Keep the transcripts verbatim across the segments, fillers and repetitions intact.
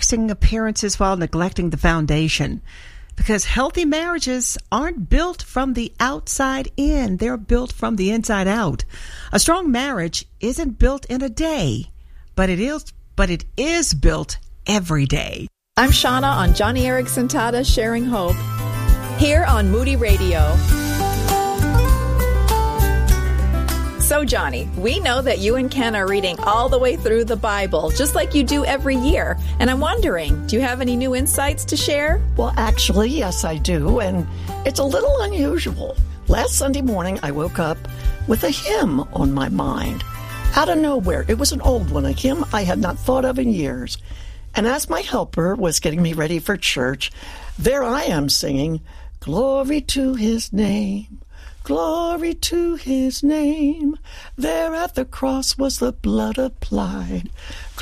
lasting appearances while neglecting the foundation. Because healthy marriages aren't built from the outside in. They're built from the inside out. A strong marriage isn't built in a day, but it is, but it is built every day. I'm Shauna on Johnny Erickson Tata Sharing Hope here on Moody Radio. So, Johnny, we know that you and Ken are reading all the way through the Bible, just like you do every year. And I'm wondering, do you have any new insights to share? Well, actually, yes, I do. And it's a little unusual. Last Sunday morning, I woke up with a hymn on my mind. Out of nowhere. It was an old one, a hymn I had not thought of in years. And as my helper was getting me ready for church, there I am singing, "Glory to his name. Glory to his name. There at the cross was the blood applied.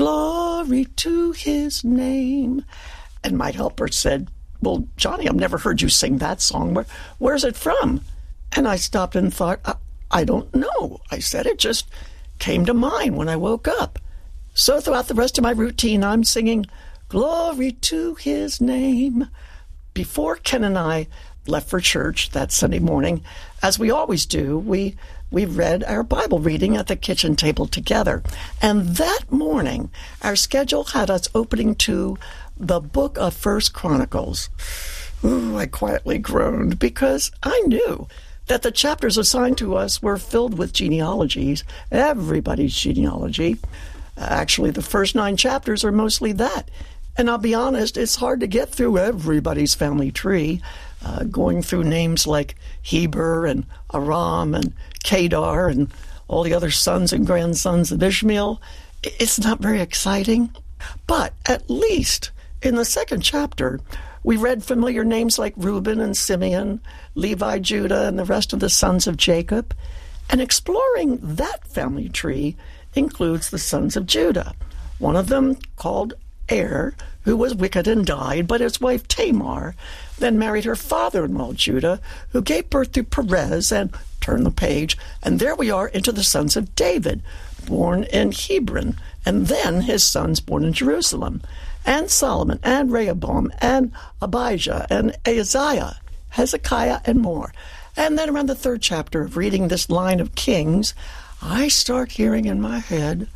Glory to his name." And my helper said, "Well, Johnny, I've never heard you sing that song. Where, where's it from?" And I stopped and thought, I, I don't know. I said it just came to mind when I woke up. So throughout the rest of my routine, I'm singing, "Glory to his name." Before Ken and I left for church that Sunday morning, as we always do, we we read our Bible reading at the kitchen table together. And that morning, our schedule had us opening to the book of First Chronicles. Ooh, I quietly groaned because I knew that the chapters assigned to us were filled with genealogies, everybody's genealogy. Actually, the first nine chapters are mostly that. And I'll be honest, it's hard to get through everybody's family tree, uh, going through names like Heber and Aram and Kedar and all the other sons and grandsons of Ishmael. It's not very exciting. But at least in the second chapter, we read familiar names like Reuben and Simeon, Levi, Judah, and the rest of the sons of Jacob. And exploring that family tree includes the sons of Judah. One of them, called Er, who was wicked and died, but his wife Tamar then married her father-in-law Judah, who gave birth to Perez, and turn the page, and there we are into the sons of David, born in Hebron, and then his sons born in Jerusalem, and Solomon, and Rehoboam, and Abijah, and Ahaziah, Hezekiah, and more. And then around the third chapter of reading this line of kings, I start hearing in my head,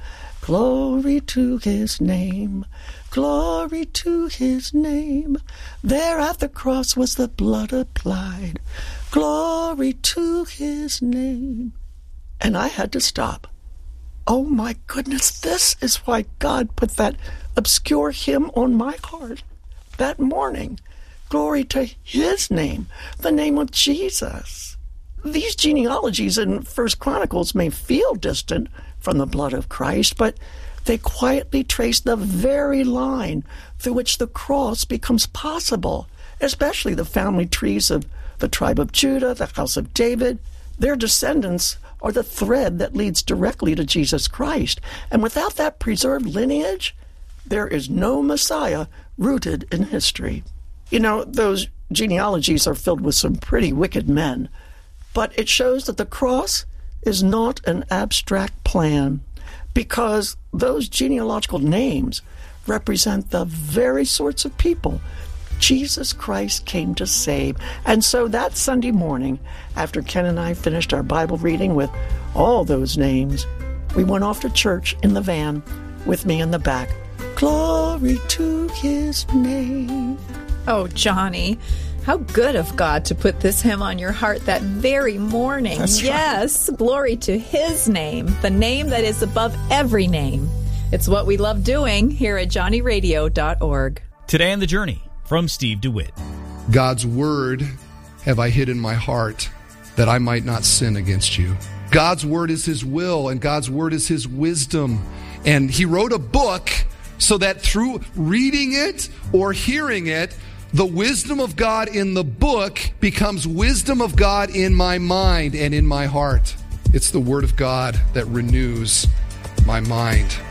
"Glory to his name, glory to his name. There at the cross was the blood applied. Glory to his name." And I had to stop. Oh my goodness, this is why God put that obscure hymn on my heart that morning. Glory to his name, the name of Jesus. These genealogies in First Chronicles may feel distant from the blood of Christ, but they quietly trace the very line through which the cross becomes possible, especially the family trees of the tribe of Judah, the house of David. Their descendants are the thread that leads directly to Jesus Christ. And without that preserved lineage, there is no Messiah rooted in history. You know, those genealogies are filled with some pretty wicked men, but it shows that the cross is not an abstract plan, because those genealogical names represent the very sorts of people Jesus Christ came to save. And so that Sunday morning, after Ken and I finished our Bible reading with all those names, we went off to church in the van with me in the back. Glory to his name. Oh, Johnny, how good of God to put this hymn on your heart that very morning. That's yes, right. Glory to his name, the name that is above every name. It's what we love doing here at johnny radio dot org. Today on The Journey, from Steve DeWitt. God's word have I hid in my heart, that I might not sin against you. God's word is his will, and God's word is his wisdom. And he wrote a book so that through reading it or hearing it, the wisdom of God in the book becomes wisdom of God in my mind and in my heart. It's the word of God that renews my mind.